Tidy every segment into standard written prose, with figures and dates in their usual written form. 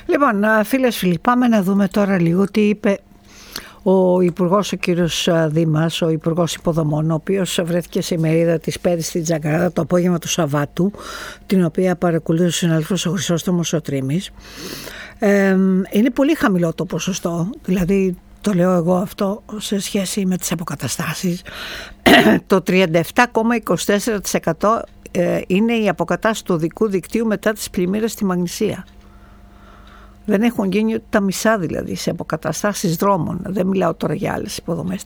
Λοιπόν, φίλες φίλοι, πάμε να δούμε τώρα λίγο τι είπε ο Υπουργός, ο κύριος Δήμας, ο Υπουργός Υποδομών, ο οποίος βρέθηκε σε ημερίδα της Πέδης στην Τζαγκαράδα το απόγευμα του Σαββάτου, την οποία παρακολούθησε ο συνάδελφος ο Χρυσόστομος ο Τρίμης. Είναι πολύ χαμηλό το ποσοστό, δηλαδή το λέω εγώ αυτό σε σχέση με τις αποκαταστάσεις. Το 37,24% είναι η αποκατάσταση του οδικού δικτύου μετά τις πλημμύρες στη Μαγνησία. Δεν έχουν γίνει ούτε τα μισά δηλαδή σε αποκαταστάσεις δρόμων. Δεν μιλάω τώρα για άλλες υποδομές.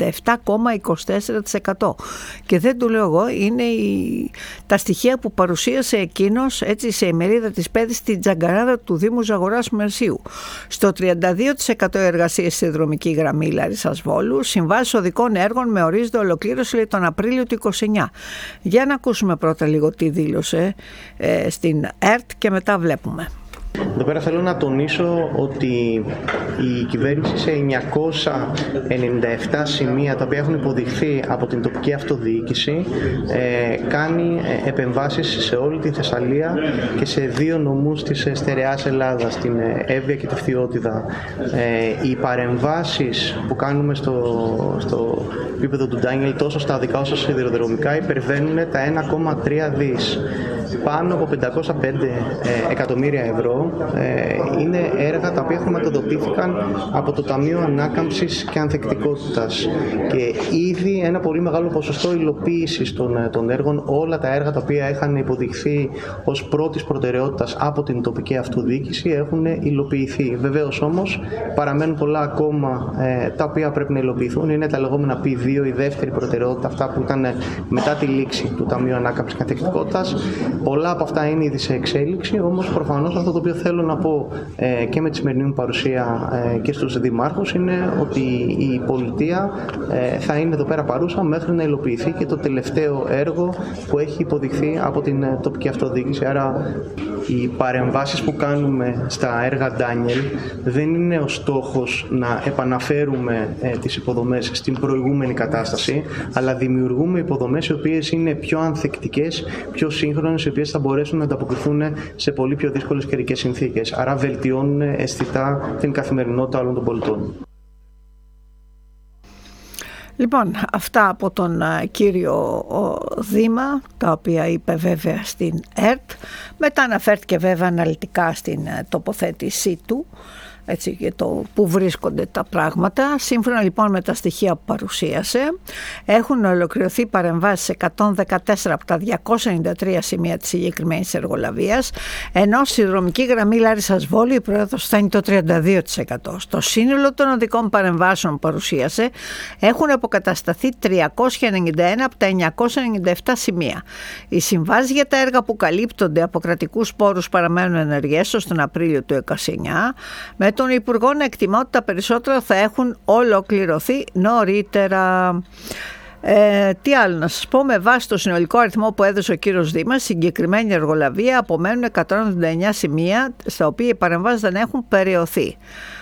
37,24%. Και δεν το λέω εγώ, είναι τα στοιχεία που παρουσίασε εκείνος έτσι, σε ημερίδα της Πέδης στην Τζαγκαράδα του Δήμου Ζαγοράς Μερσίου. Στο 32% εργασίες στη δρομική γραμμή Λάρισσας Βόλου, συμβάσεις οδικών έργων με ορίζοντα ολοκλήρωση τον Απρίλιο του 2029. Για να ακούσουμε πρώτα λίγο τι δήλωσε στην ΕΡΤ και μετά βλέπουμε. Εδώ πέρα θέλω να τονίσω ότι η κυβέρνηση σε 997 σημεία τα οποία έχουν υποδειχθεί από την τοπική αυτοδιοίκηση κάνει επεμβάσεις σε όλη τη Θεσσαλία και σε 2 νομούς της στερεάς Ελλάδας, την Εύβοια και τη Φθιώτιδα. Οι παρεμβάσεις που κάνουμε στο επίπεδο του Ντάνιελ τόσο στα οδικά όσο στα σιδηροδρομικά υπερβαίνουν τα 1,3 δις. Πάνω από 505 εκατομμύρια ευρώ είναι έργα τα οποία χρηματοδοτήθηκαν από το Ταμείο Ανάκαμψης και Ανθεκτικότητας και ήδη ένα πολύ μεγάλο ποσοστό υλοποίησης των έργων, όλα τα έργα τα οποία είχαν υποδειχθεί ως πρώτης προτεραιότητας από την τοπική αυτοδιοίκηση έχουν υλοποιηθεί. Βεβαίως όμως παραμένουν πολλά ακόμα τα οποία πρέπει να υλοποιηθούν, είναι τα λεγόμενα P2, η δεύτερη προτεραιότητα, αυτά που ήταν μετά τη λήξη του Ταμείου Ανάκαμψης και Ανθεκτικότητας. Πολλά από αυτά είναι ήδη σε εξέλιξη, όμως προφανώς αυτό το οποίο θέλω να πω και με τη σημερινή μου παρουσία και στους δημάρχους είναι ότι η πολιτεία θα είναι εδώ πέρα παρούσα μέχρι να υλοποιηθεί και το τελευταίο έργο που έχει υποδειχθεί από την τοπική αυτοδιοίκηση. Άρα οι παρεμβάσεις που κάνουμε στα έργα Ντάνιελ δεν είναι ο στόχος να επαναφέρουμε τις υποδομές στην προηγούμενη κατάσταση, αλλά δημιουργούμε υποδομές οι οποίες είναι πιο ανθεκτικές, πιο σύγχρονες, οι οποίες θα μπορέσουν να ανταποκριθούν σε πολύ πιο δύσκολες καιρικές συνθήκες. Άρα βελτιώνουν αισθητά την καθημερινότητα όλων των πολιτών. Λοιπόν, αυτά από τον κύριο Δήμα, τα οποία είπε βέβαια στην ΕΡΤ. Μετά αναφέρθηκε βέβαια αναλυτικά στην τοποθέτησή του, έτσι, και το που βρίσκονται τα πράγματα. Σύμφωνα λοιπόν με τα στοιχεία που παρουσίασε, έχουν ολοκληρωθεί παρεμβάσεις σε 114 από τα 293 σημεία της συγκεκριμένης εργολαβίας, ενώ στη δρομική γραμμή Λάρισσας Βόλου η πρόοδος φτάνει το 32%. Στο σύνολο των οδικών παρεμβάσεων που παρουσίασε έχουν αποκατασταθεί 391 από τα 997 σημεία. Οι συμβάσεις για τα έργα που καλύπτονται από κρατικούς πόρους παραμένουν ενεργές ως τον Απρίλιο του 2029, με τον Υπουργό να εκτιμά ότι τα περισσότερα θα έχουν ολοκληρωθεί νωρίτερα. Τι άλλο να σας πω, με βάση το συνολικό αριθμό που έδωσε ο κύριος Δήμας, συγκεκριμένη εργολαβία απομένουν 199 σημεία στα οποία οι παρεμβάσεις δεν έχουν περιοθεί.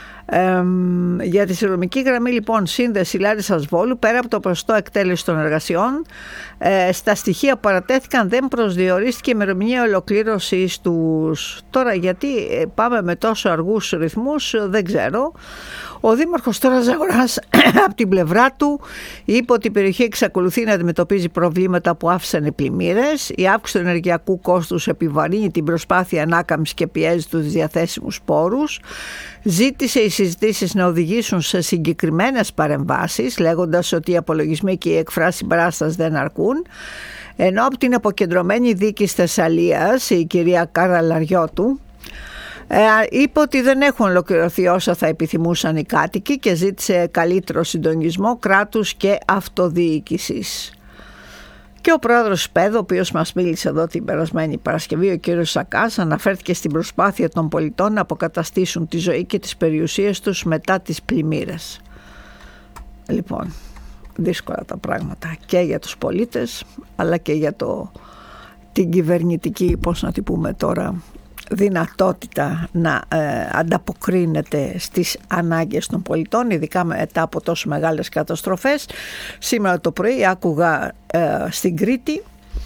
Για τη συνδρομική γραμμή λοιπόν σύνδεση Λάρισσας Βόλου, πέρα από το ποσοστό εκτέλεση των εργασιών, στα στοιχεία που παρατέθηκαν δεν προσδιορίστηκε η ημερομηνία ολοκλήρωσης τους. Τώρα γιατί πάμε με τόσο αργούς ρυθμούς δεν ξέρω. Ο Δήμαρχος τώρα Ζαγοράς από την πλευρά του είπε ότι η περιοχή εξακολουθεί να αντιμετωπίζει προβλήματα που άφησαν οι πλημμύρες. Η αύξηση του ενεργειακού κόστους επιβαρύνει την προσπάθεια ανάκαμψης και πιέζει τους διαθέσιμους πόρους. Ζήτησε οι συζητήσεις να οδηγήσουν σε συγκεκριμένες παρεμβάσεις, λέγοντας ότι οι απολογισμοί και οι εκφράσεις συμπαράστασης δεν αρκούν. Ενώ από την αποκεντρωμένη δίκη της Θεσσαλίας, η κυρία Κάρα Λαριώτου, είπε ότι δεν έχουν ολοκληρωθεί όσα θα επιθυμούσαν οι κάτοικοι και ζήτησε καλύτερο συντονισμό κράτους και αυτοδιοίκησης. Και ο πρόεδρος ΠΕΔ, ο οποίος μας μίλησε εδώ την περασμένη Παρασκευή, ο κύριος Σακάς, αναφέρθηκε στην προσπάθεια των πολιτών να αποκαταστήσουν τη ζωή και τις περιουσίες τους μετά τις πλημμύρες. Λοιπόν, δύσκολα τα πράγματα και για τους πολίτες, αλλά και για την κυβερνητική, πώς να την πούμε τώρα, δυνατότητα να ανταποκρίνεται στις ανάγκες των πολιτών, ειδικά μετά από τόσο μεγάλες καταστροφές. Σήμερα το πρωί άκουγα στην Κρήτη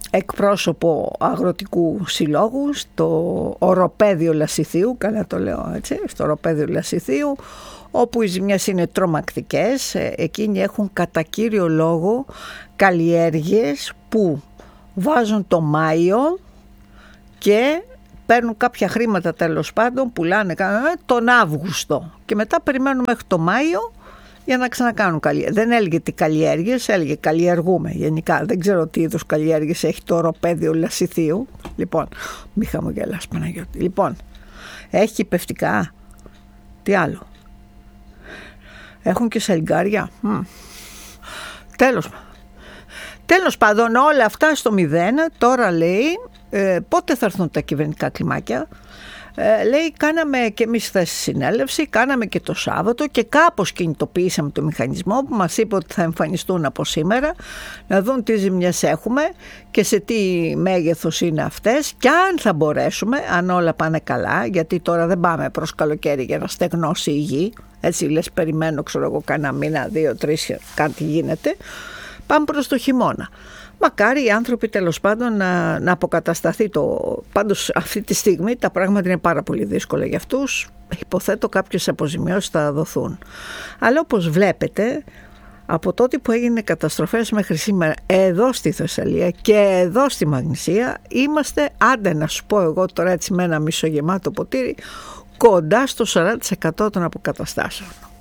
εκπρόσωπο αγροτικού συλλόγου στο οροπέδιο Λασιθίου, καλά το λέω έτσι, στο οροπέδιο Λασιθίου, όπου οι ζημιές είναι τρομακτικές. Εκείνοι έχουν κατά κύριο λόγο καλλιέργειες που βάζουν το Μάιο και παίρνουν κάποια χρήματα, τέλος πάντων, πουλάνε τον Αύγουστο και μετά περιμένουν μέχρι το Μάιο για να ξανακάνουν καλλιέργειες. Δεν έλεγε τι καλλιέργειες, έλεγε καλλιεργούμε γενικά. Δεν ξέρω τι είδους καλλιέργειες έχει το οροπέδιο Λασιθίου. Λοιπόν, μη χαμογελάς Παναγιώτη. Λοιπόν, έχει πευτικά. Τι άλλο? Έχουν και σαλιγκάρια. Τέλος πάντων, όλα αυτά στο μηδέν. Τώρα λέει, πότε θα έρθουν τα κυβερνητικά κλιμάκια? Λέει, κάναμε και εμείς χθες συνέλευση, κάναμε και το Σάββατο και κάπως κινητοποιήσαμε το μηχανισμό που μας είπε ότι θα εμφανιστούν από σήμερα, να δουν τι ζημιές έχουμε και σε τι μέγεθος είναι αυτές και αν θα μπορέσουμε, αν όλα πάνε καλά, γιατί τώρα δεν πάμε προς καλοκαίρι για να στεγνώσει η γη, έτσι λες περιμένω, ξέρω εγώ, κάνα μήνα, 2-3, κάτι γίνεται, πάμε προς το χειμώνα. Μακάρι οι άνθρωποι τέλος πάντων να αποκατασταθεί Πάντως αυτή τη στιγμή τα πράγματα είναι πάρα πολύ δύσκολα για αυτούς. Υποθέτω κάποιες αποζημιώσεις θα δοθούν. Αλλά όπως βλέπετε, από τότε που έγινε καταστροφές μέχρι σήμερα εδώ στη Θεσσαλία και εδώ στη Μαγνησία, είμαστε, άντε να σου πω εγώ τώρα έτσι με ένα μισογεμάτο ποτήρι, κοντά στο 40% των αποκαταστάσεων.